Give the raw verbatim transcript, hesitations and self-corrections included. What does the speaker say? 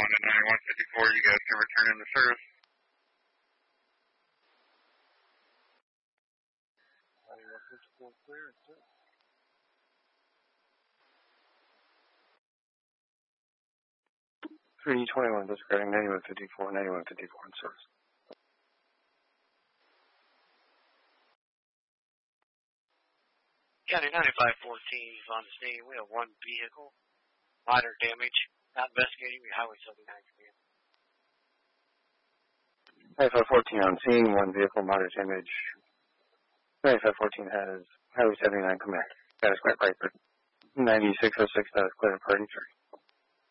one to ninety-one fifty-four, you guys can return into service. ninety-one fifty-four clear, that's it. three twenty-one, disregarding ninety-one fifty-four, ninety-one fifty-four in service. County ninety-five fourteen is on the scene. We have one vehicle, minor damage. Not investigating. We Highway seventy-nine command. ninety-five fourteen on scene, one vehicle, minor damage. ninety-five fourteen has Highway seventy-nine command. That is quite right. ninety-six oh six, that is clear for party three.